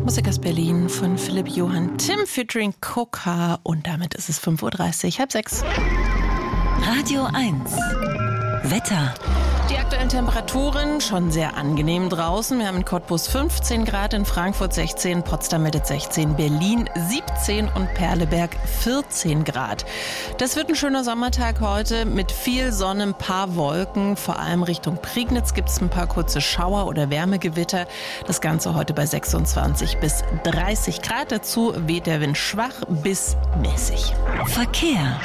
Musik aus Berlin von Philipp Johann Timm featuring Coca. Und damit ist es 5:30 Uhr, halb 6. Radio 1. Wetter. Die aktuellen Temperaturen schon sehr angenehm draußen. Wir haben in Cottbus 15 Grad, in Frankfurt 16, Potsdam meldet 16, Berlin 17 und Perleberg 14 Grad. Das wird ein schöner Sommertag heute mit viel Sonne, ein paar Wolken. Vor allem Richtung Prignitz gibt es ein paar kurze Schauer oder Wärmegewitter. Das Ganze heute bei 26 bis 30 Grad. Dazu weht der Wind schwach bis mäßig. Verkehr.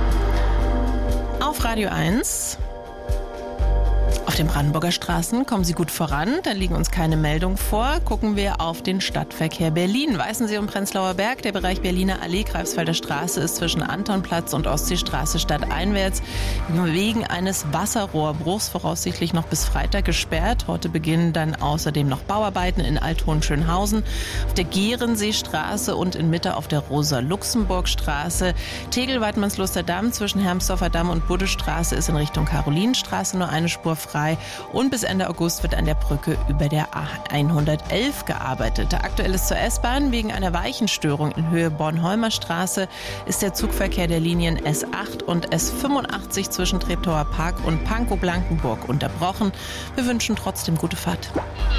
Auf Radio 1. Auf den Brandenburger Straßen kommen Sie gut voran, da liegen uns keine Meldungen vor. Gucken wir auf den Stadtverkehr Berlin. Weißensee und Prenzlauer Berg, der Bereich Berliner Allee, Greifswalder Straße ist zwischen Antonplatz und Ostseestraße stadteinwärts wegen eines Wasserrohrbruchs voraussichtlich noch bis Freitag gesperrt. Heute beginnen dann außerdem noch Bauarbeiten in Alt-Hohenschönhausen, auf der Gehrenseestraße und in Mitte auf der Rosa-Luxemburg-Straße. Tegel-Weidmannsluster Damm zwischen Hermsdorfer Damm und Buddestraße ist in Richtung Karolinenstraße nur eine Spur frei. Und bis Ende August wird an der Brücke über der A111 gearbeitet. Aktuell ist zur S-Bahn wegen einer Weichenstörung in Höhe Bornholmer Straße ist der Zugverkehr der Linien S8 und S85 zwischen Treptower Park und Pankow-Blankenburg unterbrochen. Wir wünschen trotzdem gute Fahrt.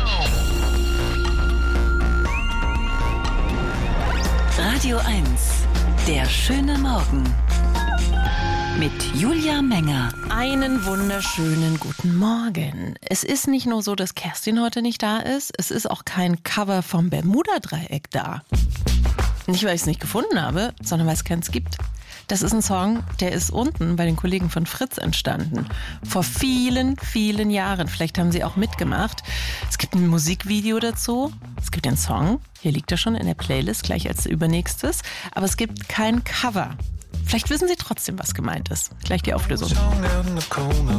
Radio 1. Der schöne Morgen. Mit Julia Menger. Einen wunderschönen guten Morgen. Es ist nicht nur so, dass Kerstin heute nicht da ist, es ist auch kein Cover vom Bermuda-Dreieck da. Nicht, weil ich es nicht gefunden habe, sondern weil es keins gibt. Das ist ein Song, der ist unten bei den Kollegen von Fritz entstanden. Vor vielen, vielen Jahren. Vielleicht haben sie auch mitgemacht. Es gibt ein Musikvideo dazu. Es gibt den Song. Hier liegt er schon in der Playlist, gleich als übernächstes. Aber es gibt kein Cover. Vielleicht wissen Sie trotzdem, was gemeint ist. Gleich die Auflösung.